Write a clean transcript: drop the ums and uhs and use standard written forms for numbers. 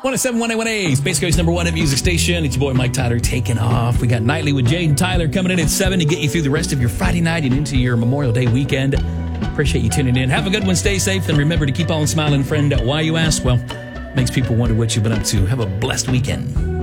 107.1A, Space Coast number one at Music Station. It's your boy Mike Tyler taking off. We got Nightly with Jade and Tyler coming in at 7 to get you through the rest of your Friday night and into your Memorial Day weekend. Appreciate you tuning in. Have a good one. Stay safe. And remember to keep on smiling, friend. Why, you ask? Well, makes people wonder what you've been up to. Have a blessed weekend.